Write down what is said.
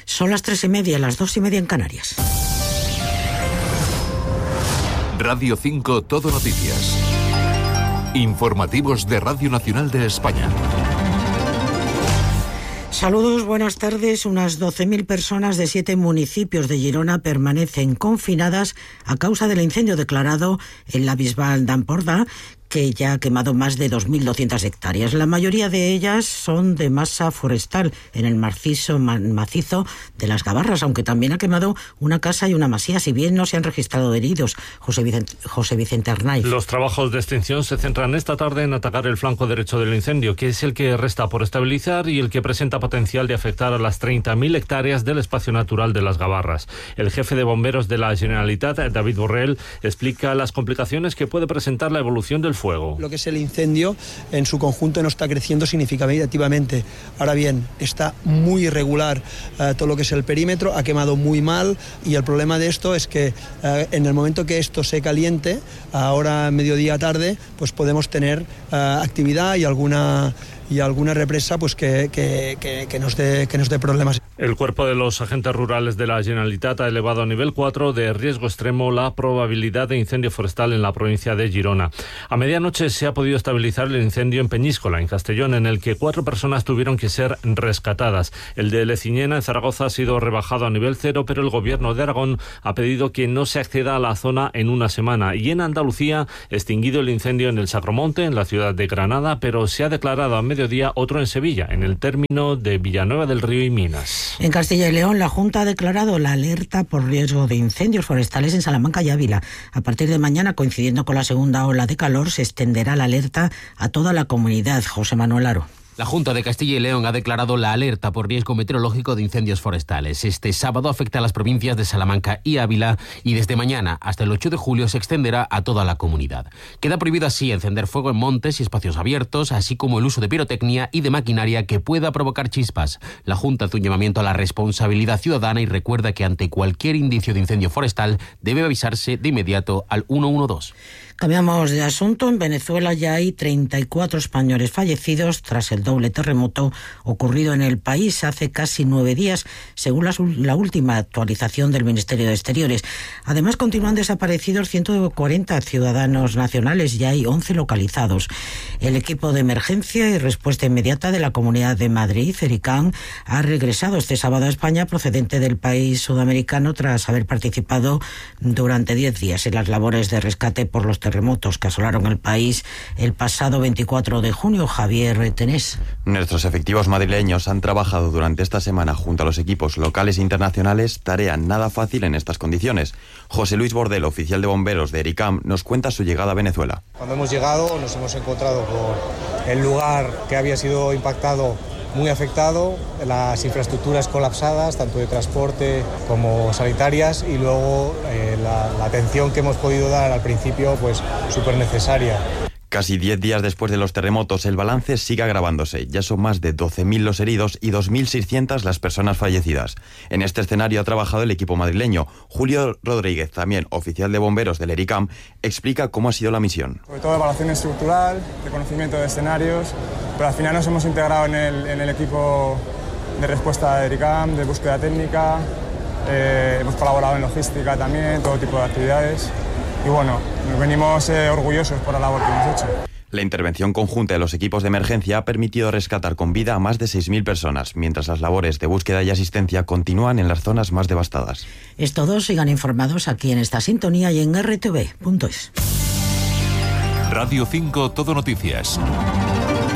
Son las 3:30, las 2:30 en Canarias. Radio 5 Todo Noticias. Informativos de Radio Nacional de España. Saludos, buenas tardes. Unas 12.000 personas de 7 municipios de Girona permanecen confinadas a causa del incendio declarado en la Bisbal d'Empordà, que ya ha quemado más de 2.200 hectáreas. La mayoría de ellas son de masa forestal en el macizo de las Gavarras, aunque también ha quemado una casa y una masía, si bien no se han registrado heridos. José Vicente Arnaiz. Los trabajos de extinción se centran esta tarde en atacar el flanco derecho del incendio, que es el que resta por estabilizar y el que presenta potencial de afectar a las 30.000 hectáreas del espacio natural de las Gavarras. El jefe de bomberos de la Generalitat, David Borrell, explica las complicaciones que puede presentar la evolución del fuego. Lo que es el incendio en su conjunto no está creciendo significativamente. Ahora bien, está muy irregular todo lo que es el perímetro, ha quemado muy mal, y el problema de esto es que en el momento que esto se caliente, ahora mediodía tarde, pues podemos tener actividad y alguna represa pues que nos dé problemas. El cuerpo de los agentes rurales de la Generalitat ha elevado a nivel 4 de riesgo extremo la probabilidad de incendio forestal en la provincia de Girona. A medianoche se ha podido estabilizar el incendio en Peñíscola, en Castellón, en el que 4 personas tuvieron que ser rescatadas. El de Leciñena, en Zaragoza, ha sido rebajado a nivel 0, pero el gobierno de Aragón ha pedido que no se acceda a la zona en una semana. Y en Andalucía, extinguido el incendio en el Sacromonte, en la ciudad de Granada, pero se ha declarado a mediodía otro en Sevilla, en el término de Villanueva del Río y Minas. En Castilla y León, la Junta ha declarado la alerta por riesgo de incendios forestales en Salamanca y Ávila. A partir de mañana, coincidiendo con la segunda ola de calor, se extenderá la alerta a toda la comunidad. José Manuel Aro. La Junta de Castilla y León ha declarado la alerta por riesgo meteorológico de incendios forestales. Este sábado afecta a las provincias de Salamanca y Ávila, y desde mañana hasta el 8 de julio se extenderá a toda la comunidad. Queda prohibido así encender fuego en montes y espacios abiertos, así como el uso de pirotecnia y de maquinaria que pueda provocar chispas. La Junta hace un llamamiento a la responsabilidad ciudadana y recuerda que ante cualquier indicio de incendio forestal debe avisarse de inmediato al 112. Cambiamos de asunto. En Venezuela ya hay 34 españoles fallecidos tras el doble terremoto ocurrido en el país hace casi 9 días, según la última actualización del Ministerio de Exteriores. Además, continúan desaparecidos 140 ciudadanos nacionales y hay 11 localizados. El equipo de emergencia y respuesta inmediata de la Comunidad de Madrid, ERICAM, ha regresado este sábado a España procedente del país sudamericano tras haber participado durante 10 días en las labores de rescate por los terremotos que asolaron el país el pasado 24 de junio. Javier Tenés. Nuestros efectivos madrileños han trabajado durante esta semana junto a los equipos locales e internacionales, tarea nada fácil en estas condiciones. José Luis Bordel, oficial de bomberos de ERICAM, nos cuenta su llegada a Venezuela. Cuando hemos llegado nos hemos encontrado con el lugar que había sido impactado muy afectado, las infraestructuras colapsadas, tanto de transporte como sanitarias, y luego la atención que hemos podido dar al principio, pues súper necesaria. Casi 10 días después de los terremotos, el balance sigue agravándose. Ya son más de 12.000 los heridos y 2.600 las personas fallecidas. En este escenario ha trabajado el equipo madrileño. Julio Rodríguez, también oficial de bomberos del ERICAM, explica cómo ha sido la misión. Sobre todo evaluación estructural, reconocimiento de escenarios, pero al final nos hemos integrado en el equipo de respuesta de ERICAM, de búsqueda técnica, hemos colaborado en logística también, todo tipo de actividades. Y bueno, nos venimos orgullosos por la labor que hemos hecho. La intervención conjunta de los equipos de emergencia ha permitido rescatar con vida a más de 6.000 personas, mientras las labores de búsqueda y asistencia continúan en las zonas más devastadas. Es todo, sigan informados aquí en esta sintonía y en rtv.es. Radio 5 Todo Noticias.